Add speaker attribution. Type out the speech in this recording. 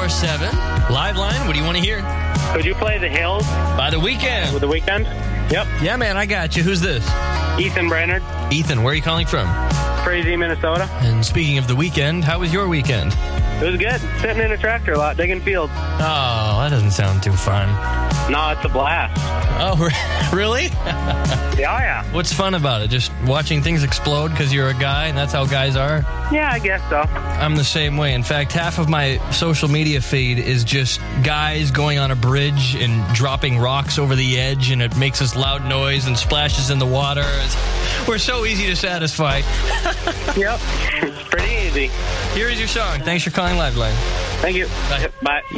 Speaker 1: 888-900-1037. Live line, what do you want to hear?
Speaker 2: Could you play The Hills
Speaker 1: By The Weeknd.
Speaker 2: with The Weeknd? Yep.
Speaker 1: Yeah, man, I got you. Who's this?
Speaker 2: Ethan Brainerd,
Speaker 1: Ethan, where are you calling from?
Speaker 2: Frazee, Minnesota.
Speaker 1: And speaking of The Weeknd, how was your weekend?
Speaker 2: It was good. Sitting in a tractor a lot, digging fields.
Speaker 1: Oh, that doesn't sound too fun.
Speaker 2: No, it's a blast.
Speaker 1: Oh, really?
Speaker 2: Yeah.
Speaker 1: What's fun about it? Just watching things explode because you're a guy and that's how guys are?
Speaker 2: Yeah, I guess so.
Speaker 1: I'm the same way. In fact, half of my social media feed is just guys going on a bridge and dropping rocks over the edge, and it makes this loud noise and splashes in the water. We're so easy to satisfy.
Speaker 2: Yep. It's pretty easy.
Speaker 1: Here is your song. Thanks for calling Liveline.
Speaker 2: Thank you.
Speaker 1: Bye.
Speaker 2: Bye.